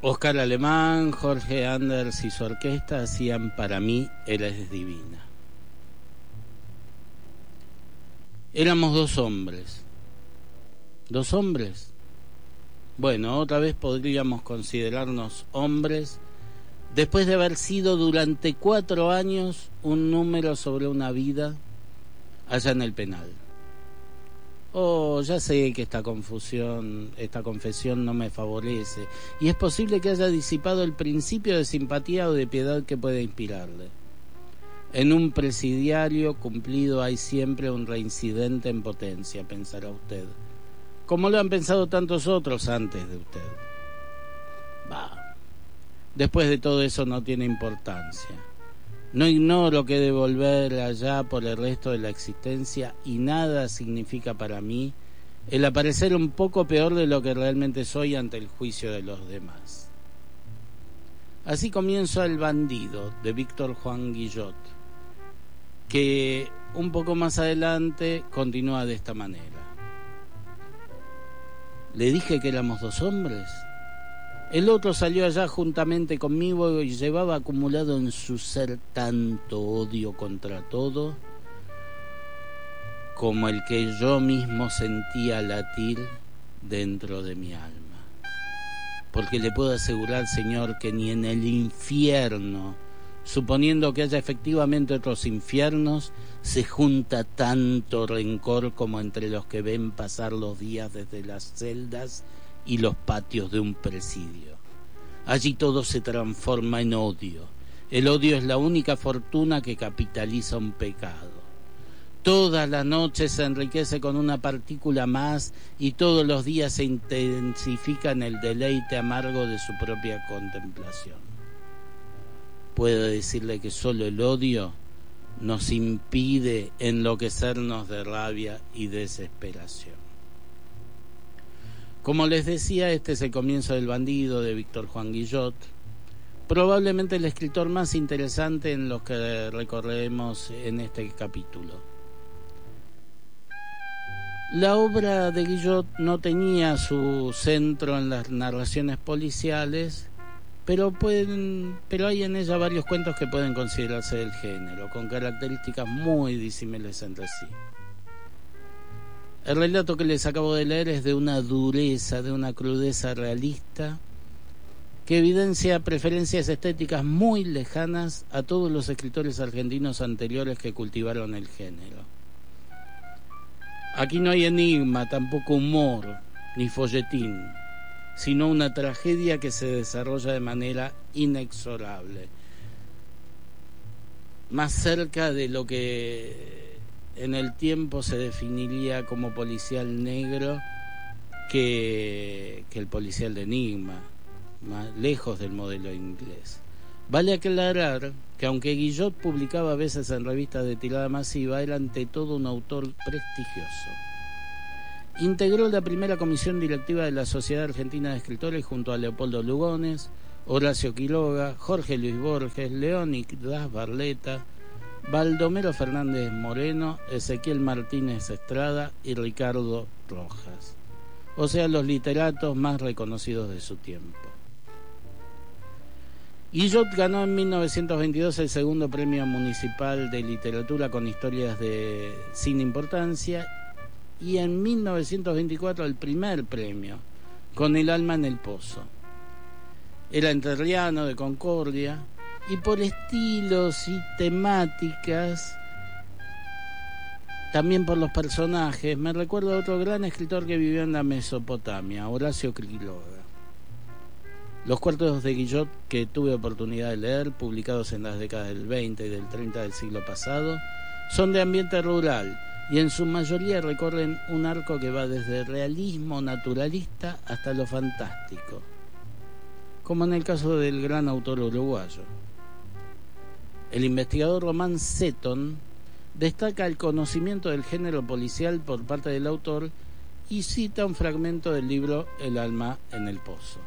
Oscar Alemán, Jorge Anders y su orquesta hacían Para mí eres divina. Éramos dos hombres. ¿Dos hombres? Bueno, otra vez podríamos considerarnos hombres después de haber sido durante 4 años un número sobre una vida allá en el penal. Oh, ya sé que esta confesión no me favorece, y es posible que haya disipado el principio de simpatía o de piedad que puede inspirarle. En un presidiario cumplido hay siempre un reincidente en potencia, pensará usted, como lo han pensado tantos otros antes de usted. Bah, después de todo eso no tiene importancia. No ignoro que de volver allá por el resto de la existencia, y nada significa para mí el aparecer un poco peor de lo que realmente soy ante el juicio de los demás. Así comienza El bandido, de Víctor Juan Guillot, que un poco más adelante continúa de esta manera. ¿Le dije que éramos dos hombres? El otro salió allá juntamente conmigo y llevaba acumulado en su ser tanto odio contra todo como el que yo mismo sentía latir dentro de mi alma. Porque le puedo asegurar, señor, que ni en el infierno, suponiendo que haya efectivamente otros infiernos, se junta tanto rencor como entre los que ven pasar los días desde las celdas y los patios de un presidio. Allí todo se transforma en odio. El odio es la única fortuna que capitaliza un pecado. Todas las noches se enriquece con una partícula más, y todos los días se intensifica en el deleite amargo de su propia contemplación. Puedo decirle que solo el odio nos impide enloquecernos de rabia y desesperación. Como les decía, este es el comienzo del bandido, de Víctor Juan Guillot, probablemente el escritor más interesante en los que recorremos en este capítulo. La obra de Guillot no tenía su centro en las narraciones policiales, pero hay en ella varios cuentos que pueden considerarse del género, con características muy disímiles entre sí. El relato que les acabo de leer es de una dureza, de una crudeza realista, que evidencia preferencias estéticas muy lejanas a todos los escritores argentinos anteriores que cultivaron el género. Aquí no hay enigma, tampoco humor, ni folletín, sino una tragedia que se desarrolla de manera inexorable, más cerca de lo que en el tiempo se definiría como policial negro que el policial de enigma, más lejos del modelo inglés. Vale aclarar que aunque Guillot publicaba a veces en revistas de tirada masiva, era ante todo un autor prestigioso. Integró la primera comisión directiva de la Sociedad Argentina de Escritores junto a Leopoldo Lugones, Horacio Quiroga, Jorge Luis Borges, Leónidas Barleta, Baldomero Fernández Moreno, Ezequiel Martínez Estrada y Ricardo Rojas, o sea, los literatos más reconocidos de su tiempo. Guillot ganó en 1922 el segundo premio municipal de literatura con historias sin importancia, y en 1924 el primer premio con El alma en el pozo. Era entrerriano, de Concordia, y por estilos y temáticas, también por los personajes, me recuerda a otro gran escritor que vivió en la Mesopotamia, Horacio Quiroga. Los cuentos de Guillot que tuve oportunidad de leer, publicados en las décadas del 20 y del 30 del siglo pasado, son de ambiente rural y en su mayoría recorren un arco que va desde realismo naturalista hasta lo fantástico, como en el caso del gran autor uruguayo. El investigador Román Seton destaca el conocimiento del género policial por parte del autor y cita un fragmento del libro El alma en el pozo.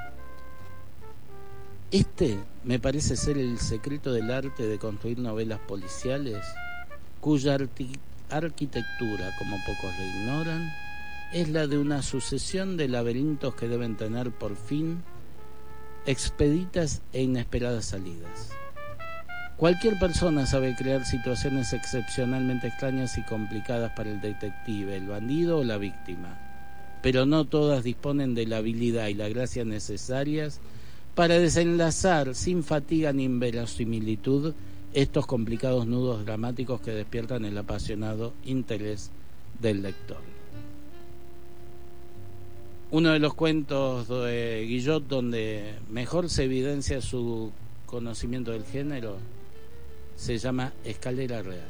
Este me parece ser el secreto del arte de construir novelas policiales, cuya arquitectura, como pocos lo ignoran, es la de una sucesión de laberintos que deben tener por fin expeditas e inesperadas salidas. Cualquier persona sabe crear situaciones excepcionalmente extrañas y complicadas para el detective, el bandido o la víctima, pero no todas disponen de la habilidad y la gracia necesarias para desenlazar sin fatiga ni inverosimilitud estos complicados nudos dramáticos que despiertan el apasionado interés del lector. Uno de los cuentos de Guillot donde mejor se evidencia su conocimiento del género se llama Escalera Real.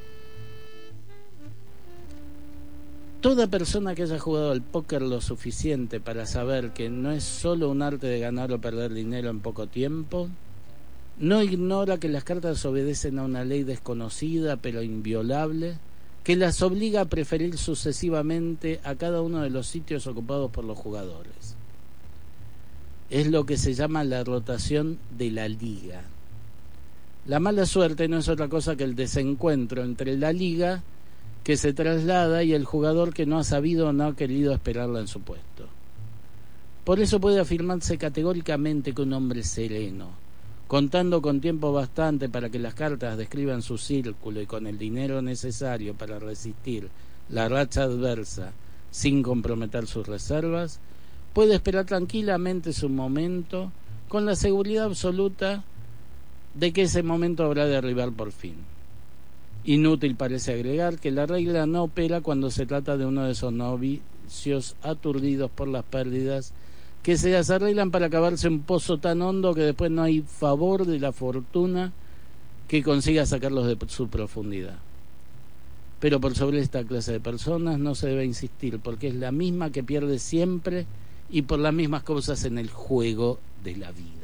Toda persona que haya jugado al póker lo suficiente para saber que no es solo un arte de ganar o perder dinero en poco tiempo, no ignora que las cartas obedecen a una ley desconocida pero inviolable, que las obliga a preferir sucesivamente a cada uno de los sitios ocupados por los jugadores. Es lo que se llama la rotación de la liga. La mala suerte no es otra cosa que el desencuentro entre la liga que se traslada y el jugador que no ha sabido o no ha querido esperarla en su puesto. Por eso puede afirmarse categóricamente que un hombre sereno, contando con tiempo bastante para que las cartas describan su círculo y con el dinero necesario para resistir la racha adversa sin comprometer sus reservas, puede esperar tranquilamente su momento con la seguridad absoluta de que ese momento habrá de arribar por fin. Inútil parece agregar que la regla no opera cuando se trata de uno de esos novicios aturdidos por las pérdidas que se las arreglan para acabarse un pozo tan hondo que después no hay favor de la fortuna que consiga sacarlos de su profundidad. Pero por sobre esta clase de personas no se debe insistir, porque es la misma que pierde siempre y por las mismas causas en el juego de la vida.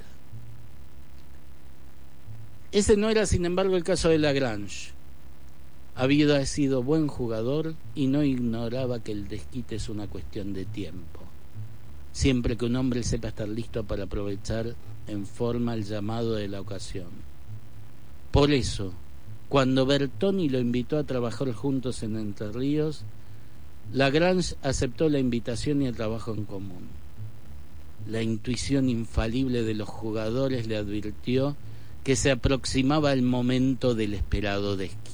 Ese no era, sin embargo, el caso de Lagrange. Había sido buen jugador y no ignoraba que el desquite es una cuestión de tiempo, siempre que un hombre sepa estar listo para aprovechar en forma el llamado de la ocasión. Por eso, cuando Bertoni lo invitó a trabajar juntos en Entre Ríos, Lagrange aceptó la invitación y el trabajo en común. La intuición infalible de los jugadores le advirtió que se aproximaba el momento del esperado desquite.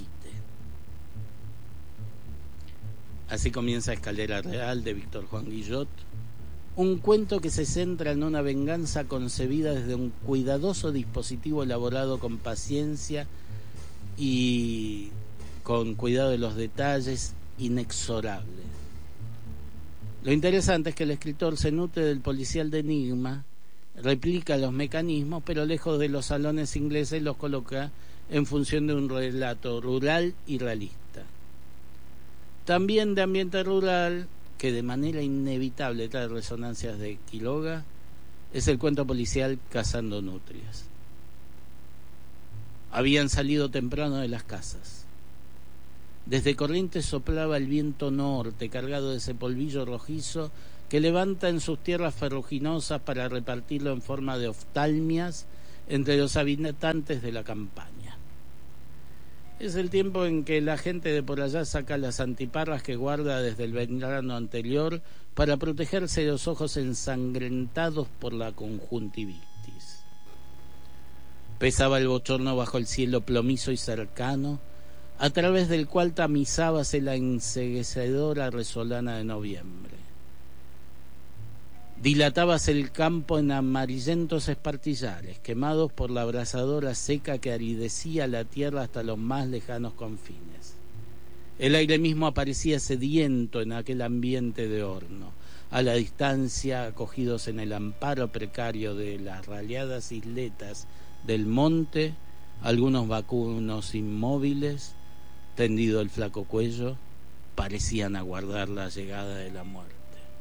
Así comienza Escalera Real de Víctor Juan Guillot, un cuento que se centra en una venganza concebida desde un cuidadoso dispositivo elaborado con paciencia y con cuidado de los detalles, inexorable. Lo interesante es que el escritor se nutre del policial de enigma, replica los mecanismos, pero lejos de los salones ingleses los coloca en función de un relato rural y realista. También de ambiente rural, que de manera inevitable trae resonancias de Quiroga, es el cuento policial Cazando Nutrias. Habían salido temprano de las casas. Desde Corrientes soplaba el viento norte, cargado de ese polvillo rojizo que levanta en sus tierras ferruginosas para repartirlo en forma de oftalmias entre los habitantes de la campaña. Es el tiempo en que la gente de por allá saca las antiparras que guarda desde el verano anterior para protegerse de los ojos ensangrentados por la conjuntivitis. Pesaba el bochorno bajo el cielo plomizo y cercano, a través del cual tamizábase la enceguecedora resolana de noviembre. Dilatábase el campo en amarillentos espartillares, quemados por la abrasadora seca que aridecía la tierra hasta los más lejanos confines. El aire mismo aparecía sediento en aquel ambiente de horno. A la distancia, acogidos en el amparo precario de las raleadas isletas del monte, algunos vacunos inmóviles, tendido el flaco cuello, parecían aguardar la llegada de la muerte.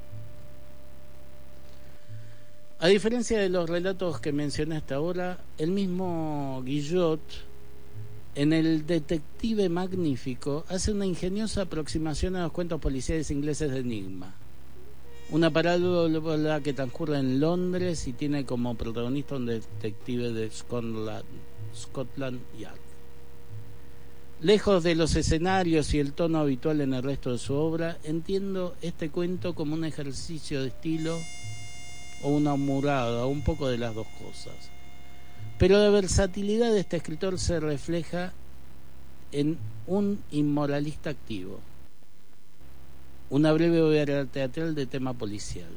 A diferencia de los relatos que mencioné hasta ahora, el mismo Guillot, en El Detective Magnífico, hace una ingeniosa aproximación a los cuentos policiales ingleses de enigma. Una parábola que transcurre en Londres y tiene como protagonista un detective de Scotland Yard. Lejos de los escenarios y el tono habitual en el resto de su obra, entiendo este cuento como un ejercicio de estilo o una murada, un poco de las dos cosas. Pero la versatilidad de este escritor se refleja en un inmoralista activo, una breve obra teatral de tema policial.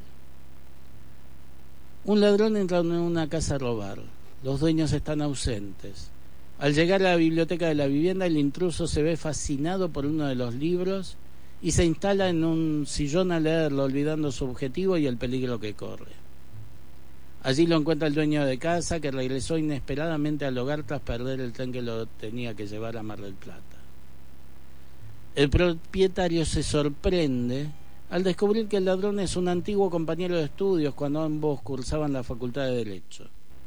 Un ladrón entra en una casa a robar. Los dueños están ausentes. Al llegar a la biblioteca de la vivienda, el intruso se ve fascinado por uno de los libros y se instala en un sillón a leerlo, olvidando su objetivo y el peligro que corre. Allí lo encuentra el dueño de casa, que regresó inesperadamente al hogar tras perder el tren que lo tenía que llevar a Mar del Plata. El propietario se sorprende al descubrir que el ladrón es un antiguo compañero de estudios cuando ambos cursaban la Facultad de Derecho.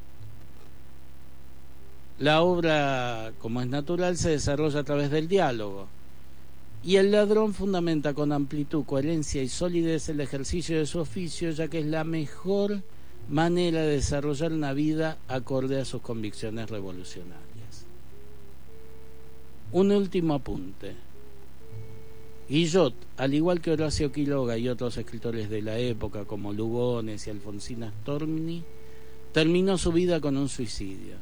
La obra, como es natural, se desarrolla a través del diálogo, y el ladrón fundamenta con amplitud, coherencia y solidez el ejercicio de su oficio, ya que es la mejor manera de desarrollar una vida acorde a sus convicciones revolucionarias. Un último apunte. Guillot, al igual que Horacio Quiroga y otros escritores de la época como Lugones y Alfonsina Storni, terminó su vida con un suicidio.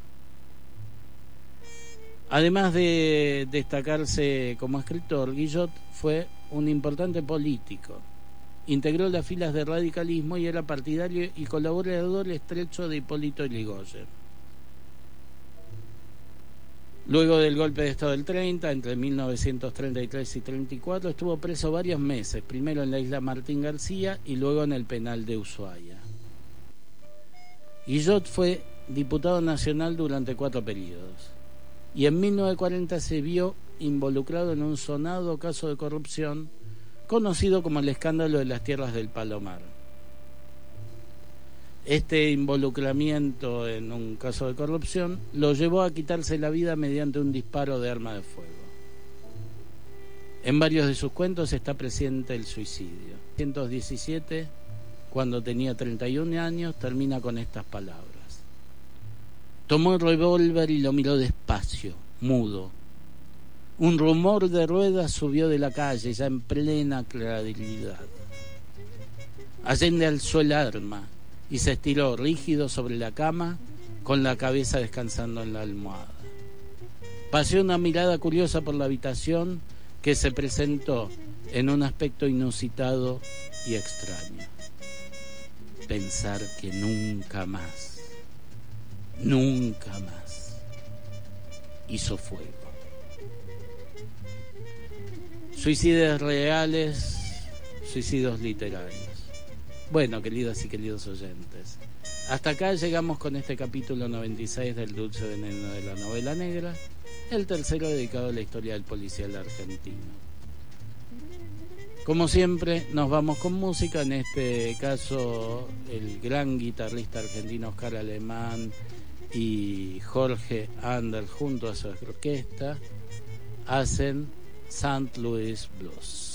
Además de destacarse como escritor, Guillot fue un importante político. Integró las filas del radicalismo y era partidario y colaborador estrecho de Hipólito Yrigoyen. Luego del golpe de Estado del 30, entre 1933 y 34, estuvo preso varios meses, primero en la isla Martín García y luego en el penal de Ushuaia. Guillot fue diputado nacional durante 4 periodos y en 1940 se vio involucrado en un sonado caso de corrupción conocido como el escándalo de las tierras del Palomar. Este involucramiento en un caso de corrupción lo llevó a quitarse la vida mediante un disparo de arma de fuego. En varios de sus cuentos está presente el suicidio. 1917, cuando tenía 31 años, termina con estas palabras. Tomó el revólver y lo miró despacio, mudo. Un rumor de ruedas subió de la calle, ya en plena claridad. Allende alzó el arma y se estiró rígido sobre la cama, con la cabeza descansando en la almohada. Paseó una mirada curiosa por la habitación, que se presentó en un aspecto inusitado y extraño. Pensar que nunca más hizo fuego. Suicidios reales, suicidios literarios. Bueno, queridas y queridos oyentes, hasta acá llegamos con este capítulo 96 del Dulce Veneno de la Novela Negra, el tercero dedicado a la historia del policial argentino. Como siempre, nos vamos con música, en este caso el gran guitarrista argentino Oscar Alemán y Jorge Ander junto a su orquesta hacen St. Louis Blues.